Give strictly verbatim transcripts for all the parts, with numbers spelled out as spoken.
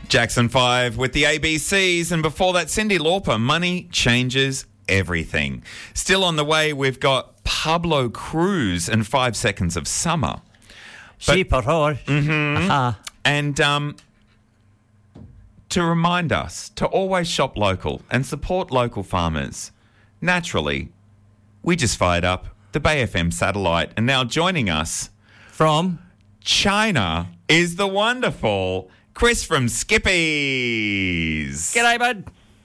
Jackson five with the A B Cs, and before that, Cyndi Lauper, Money Changes Everything. Still on the way, we've got Pablo Cruz and Five Seconds of Summer. Sí, por favor. Mm-hmm. Uh-huh. And um, to remind us to always shop local and support local farmers. Naturally, we just fired up the Bay F M satellite, and now joining us From? China is the wonderful Chris from Skippies. G'day, bud.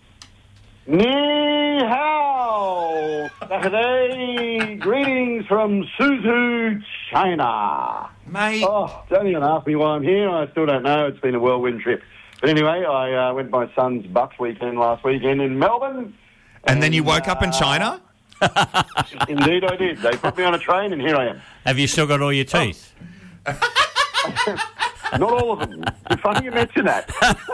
Ni hao! Saturday, greetings from Suzhou, China. Mate. Oh, don't even ask me why I'm here. I still don't know. It's been a whirlwind trip. But anyway, I uh, went to my son's Bucks weekend last weekend in Melbourne. And, and then you woke uh, up in China? Indeed I did. They put me on a train and here I am. Have you still got all your teeth? Not all of them. It's funny you mention that.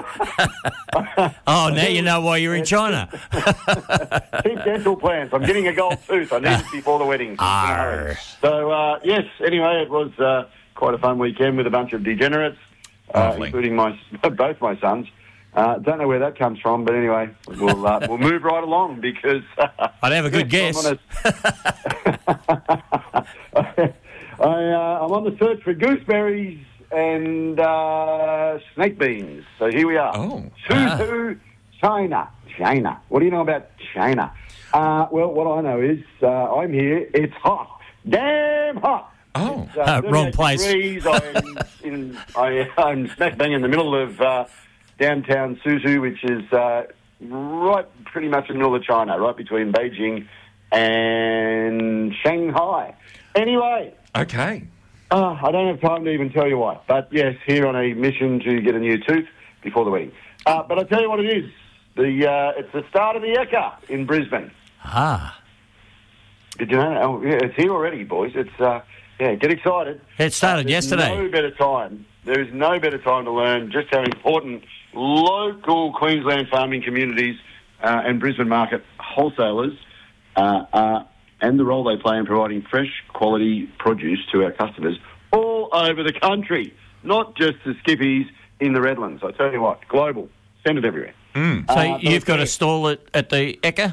Oh, now you know why you're in China. Keep dental plans. I'm getting a gold tooth. I need it before the wedding. Arr. So, uh, yes, anyway, it was uh, quite a fun weekend with a bunch of degenerates, uh, Lovely. including my both my sons. Uh, don't know where that comes from, but anyway, we'll uh, we'll move right along because... I'd have a good guess. I'm on, a, I, uh, I'm on the search for gooseberries and uh, snake beans. So here we are. Oh. Suzhou, China. China. What do you know about China? Uh, well, what I know is uh, I'm here. It's hot. Damn hot. Oh. It's, uh, Uh, wrong thirty-eight place. degrees. I'm, in, I, I'm smack bang in the middle of uh, downtown Suzhou, which is uh, right pretty much in the middle of China, right between Beijing and Shanghai. Anyway, Okay. uh, I don't have time to even tell you why. But yes, here on a mission to get a new tooth before the wedding. Uh, but I'll tell you what it is. The uh, It's the start of the Ekka in Brisbane. Ah. Did you know? Oh, yeah, it's here already, boys. It's uh, yeah, get excited. It started There's yesterday. No better time. There is no better time to learn just how important local Queensland farming communities uh, and Brisbane market wholesalers uh, are, and the role they play in providing fresh, quality produce to our customers all over the country, not just the skippies in the Redlands. I tell you what, global, send it everywhere. Mm. So Uh, you've got okay. a stall at, at the Ekka?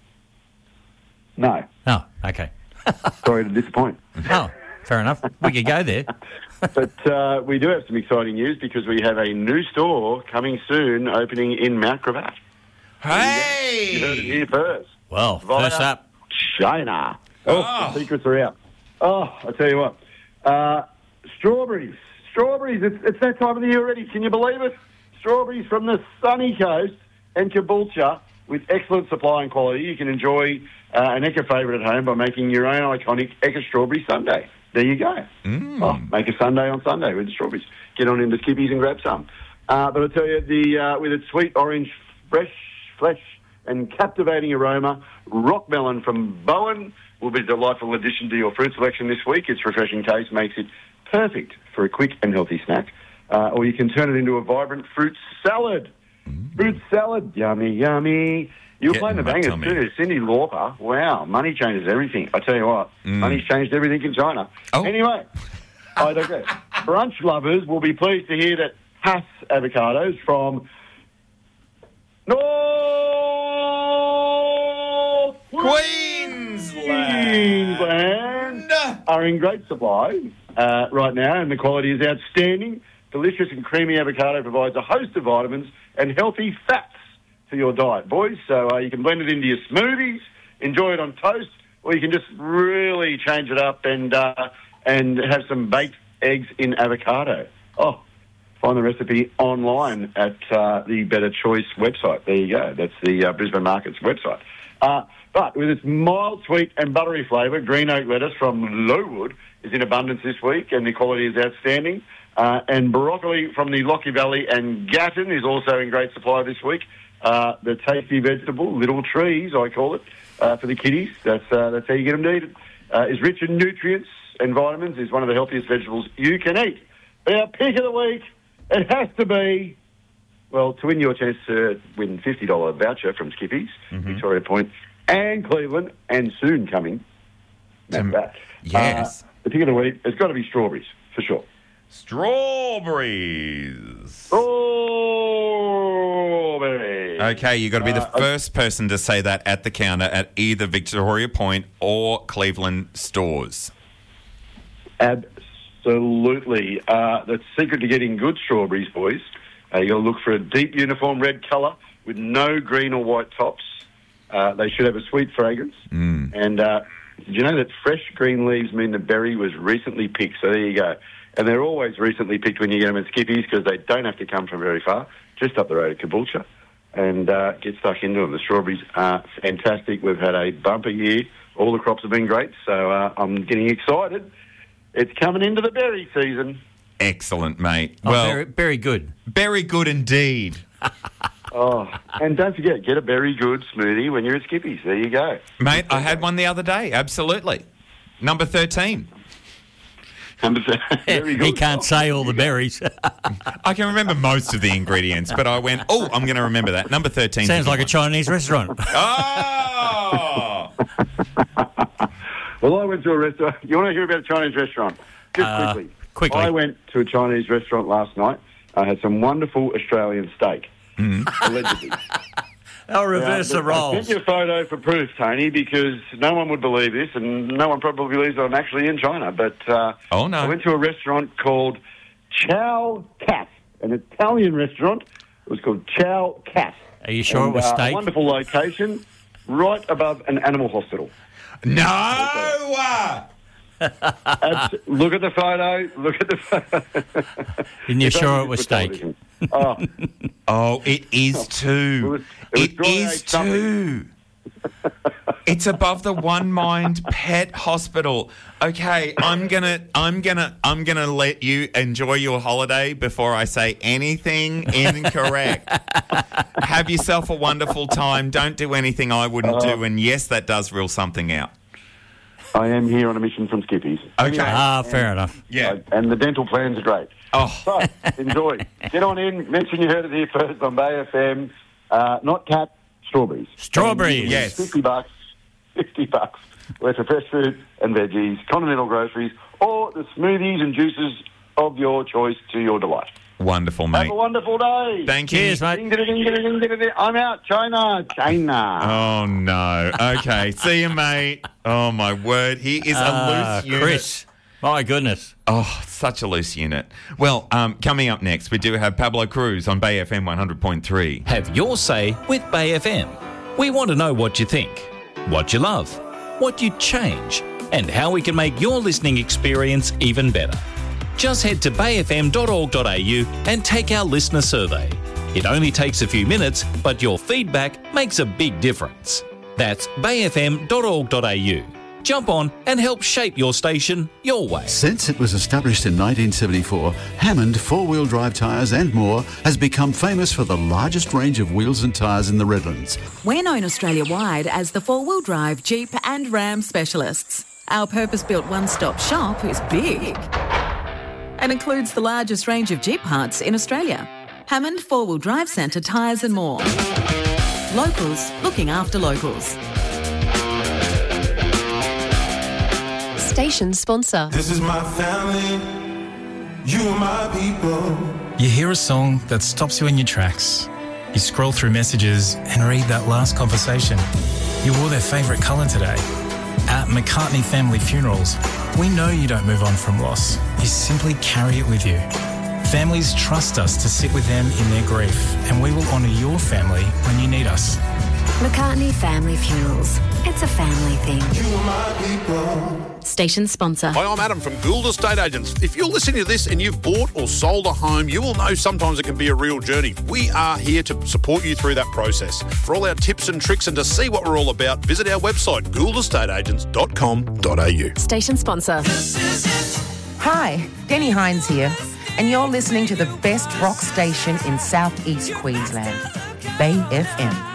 No, Oh, okay. sorry to disappoint. Oh, fair enough. We could go there. But uh, we do have some exciting news because we have a new store coming soon, opening in Mount Gravatt. You heard it Hey! here first. Well, Via first up. China. Oh, Oh. the secrets are out. Oh, I tell you what. Uh, strawberries. Strawberries. It's, it's that time of the year already. Can you believe it? Strawberries from the sunny coast and Caboolture with excellent supply and quality. You can enjoy uh, an Ekka favourite at home by making your own iconic Ekka strawberry sundae. There you go. Mm. Oh, make a sundae on Sunday with the strawberries. Get on into Skippies and grab some. Uh, but I tell you, the uh, with its sweet orange, fresh flesh and captivating aroma, rock melon from Bowen will be a delightful addition to your fruit selection this week. Its refreshing taste makes it perfect for a quick and healthy snack. Uh, or you can turn it into a vibrant fruit salad. Mm. Fruit salad, yummy, yummy. You were Getting playing the my bangers tummy. too. Cyndi Lauper, wow, money changes everything. I tell you what, Mm. money's changed everything in China. Oh. Anyway, I digress. Brunch lovers will be pleased to hear that Hass avocados from North Queensland! Queensland are in great supply uh, right now, and the quality is outstanding. Delicious and creamy avocado provides a host of vitamins and healthy fats for your diet, boys. So uh, you can blend it into your smoothies, enjoy it on toast, or you can just really change it up and uh, and have some baked eggs in avocado. Oh, find the recipe online at uh, the Better Choice website. There you go. That's the uh, Brisbane Markets website. Uh, but with its mild, sweet and buttery flavour, green oak lettuce from Lowood is in abundance this week, and the quality is outstanding. Uh, and broccoli from the Lockie Valley and Gatton is also in great supply this week. Uh, the tasty vegetable, little trees, I call it, uh, for the kiddies. That's uh, that's how you get them to eat it. Uh, is rich in nutrients and vitamins. Is one of the healthiest vegetables you can eat. But our pick of the week, it has to be, well, to win your chance to win fifty dollars voucher from Skippies, Mm-hmm. Victoria Point, and Cleveland, and soon coming. Um, that. yes. Uh, the pick of the week has got to be strawberries, for sure. Strawberries. Oh! Okay, you've got to be the Uh, first person to say that at the counter at either Victoria Point or Cleveland stores. Absolutely. Uh, the secret to getting good strawberries, boys, uh, you got to look for a deep uniform red colour with no green or white tops. Uh, they should have a sweet fragrance. Mm. And uh, did you know that fresh green leaves mean the berry was recently picked? So there you go. And they're always recently picked when you get them at Skippy's because they don't have to come from very far, just up the road at Caboolture, and uh, get stuck into them. The strawberries are fantastic. We've had a bumper year. All the crops have been great, so uh, I'm getting excited. It's coming into the berry season. Excellent, mate. Oh, well, very, very good. very good indeed. Oh, and don't forget, get a berry good smoothie when you're at Skippy's. There you go. Mate, I had one the other day. Absolutely. Number thirteen. Very good. He can't say all the berries. I can remember most of the ingredients, but I went, oh, I'm going to remember that. Number thirteen. Sounds like a Chinese restaurant. Oh! Well, I went to a restaurant. You want to hear about a Chinese restaurant? Just Uh, quickly. quickly. I went to a Chinese restaurant last night. I had some wonderful Australian steak. Allegedly. I'll reverse Now, the roles. I sent you a photo for proof, Tony, because no one would believe this, and no one probably believes I'm actually in China. But uh, Oh, no. I went to a restaurant called Chow Cat, an Italian restaurant. It was called Chow Cat. Are you sure And, it was uh, steak? A wonderful location, right above an animal hospital. No! Abs- look at the photo. Look at the photo. And you're It's sure only it was for steak? television. Oh, Oh, it is It too. was- it was It dry is age something. too. It's above the One Mind Pet Hospital. Okay, I'm gonna, I'm gonna, I'm gonna let you enjoy your holiday before I say anything incorrect. Have yourself a wonderful time. Don't do anything I wouldn't do. And yes, that does rule something out. I am here on a mission from Skippy's. Okay. Ah, fair enough. Yeah. And the dental plans are great. Oh, So, enjoy. Get on in. Mention you heard it here first on Bay F M. Uh, not cat, strawberries. Strawberries. Yes. fifty bucks. fifty bucks. Worth of fresh fruit and veggies, continental groceries, or the smoothies and juices of your choice to your delight. wonderful, Have mate. a wonderful day. Thank you. Cheers, mate. Ding, ding, ding, ding, ding, ding. I'm out. China. China. Oh no. Okay. See you, mate. Oh my word. He is a Ah, loose unit. Chris. My goodness. Oh, such a loose unit. Well, um, coming up next, we do have Pablo Cruz on Bay F M one hundred point three. Have your say with Bay F M. We want to know what you think, what you love, what you'd change, and how we can make your listening experience even better. Just head to bay f m dot org dot a u and take our listener survey. It only takes a few minutes, but your feedback makes a big difference. That's bay f m dot org dot a u. Jump on and help shape your station your way. Since it was established in nineteen seventy-four, Hammond four-wheel drive tyres and more has become famous for the largest range of wheels and tyres in the Redlands. We're known Australia-wide as the four-wheel drive, Jeep and Ram specialists. Our purpose-built one-stop shop is big and includes the largest range of Jeep parts in Australia. Hammond Four-Wheel Drive Centre tyres and more. Locals looking after locals. Station sponsor. This is my family, you are my people. You hear a song that stops you in your tracks. You scroll through messages and read that last conversation. You wore their favourite colour today. At McCartney Family Funerals, we know you don't move on from loss. You simply carry it with you. Families trust us to sit with them in their grief, and we will honour your family when you need us. McCartney Family Funerals. It's a family thing. You are my people. Station sponsor. Hi, I'm Adam from Gould Estate Agents. If you're listening to this and you've bought or sold a home, you will know sometimes it can be a real journey. We are here to support you through that process. For all our tips and tricks and to see what we're all about, visit our website, gould estate agents dot com dot a u. Station sponsor. Hi, Denny Hines here, and you're listening to the best rock station in southeast Queensland, Bay F M.